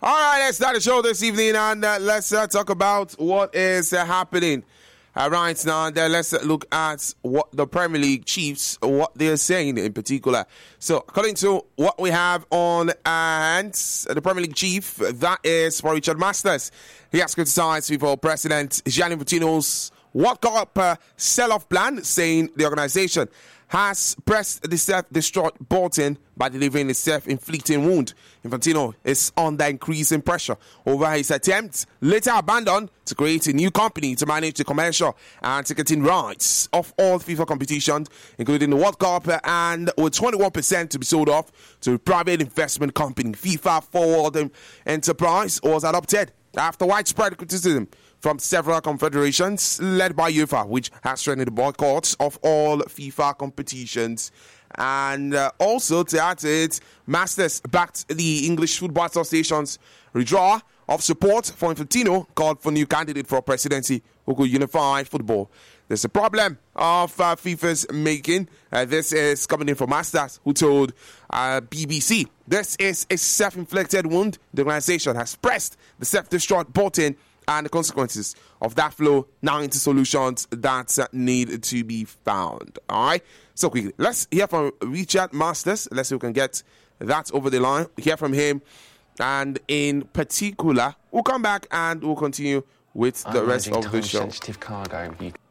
All right, let's start the show this evening, and let's talk about what is happening right now. And let's look at what the Premier League chiefs, what they're saying in particular. So, according to what we have on hand, the Premier League chief, that is for Richard Masters. He has criticized FIFA President Gianni Infantino's World Cup sell-off plan, saying the organization has pressed the self-destruct button by delivering a self-inflicting wound. Infantino is under increasing pressure over his attempt, later abandoned, to create a new company to manage the commercial and ticketing rights of all FIFA competitions, including the World Cup, and with 21% to be sold off to a private investment company. FIFA Forward Enterprise was adopted after widespread criticism from several confederations led by UEFA, which has threatened the boycotts of all FIFA competitions. And also, to add to it, Masters backed the English Football Association's withdrawal of support for Infantino, called for new candidate for presidency who could unify football. There's a problem of FIFA's making. This is coming in from Masters, who told BBC, this is a self-inflicted wound. The organization has pressed the self-destruct button, and the consequences of that flow now into solutions that need to be found. All right? So quickly, let's hear from Richard Masters. Let's see if we can get that over the line. Hear from him. And in particular, we'll come back and we'll continue with the rest of the show. Sensitive cargo.